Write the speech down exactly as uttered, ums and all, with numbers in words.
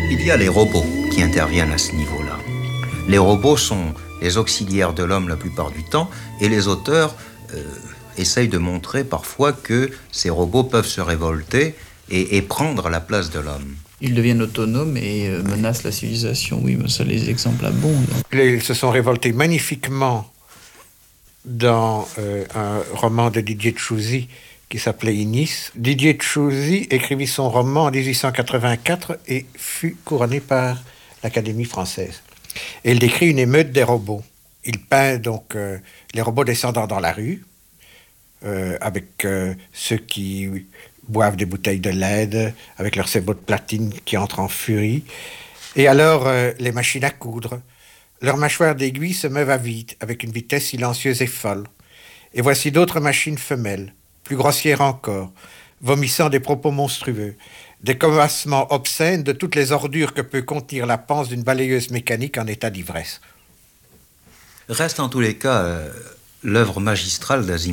Il y a les robots qui interviennent à ce niveau-là. Les robots sont les auxiliaires de l'homme la plupart du temps, et les auteurs euh, essayent de montrer parfois que ces robots peuvent se révolter et, et prendre la place de l'homme. Ils deviennent autonomes et euh, menacent la civilisation. Oui, mais ça, les exemples abondent. Ils se sont révoltés magnifiquement dans euh, un roman de Didier Tchousy qui s'appelait Inis. Didier Tchousy écrivit son roman en dix-huit cent quatre-vingt-quatre et fut couronné par l'Académie française. Et il décrit une émeute des robots. Il peint donc euh, les robots descendant dans la rue, euh, avec euh, ceux qui boivent des bouteilles de lait, avec leurs sabots de platine qui entrent en furie. Et alors, euh, les machines à coudre. Leurs mâchoires d'aiguille se meuvent à vide, avec une vitesse silencieuse et folle. Et voici d'autres machines femelles, plus grossières encore, vomissant des propos monstrueux, des commencements obscènes de toutes les ordures que peut contenir la panse d'une balayeuse mécanique en état d'ivresse. Reste en tous les cas euh, l'œuvre magistrale d'Asimov.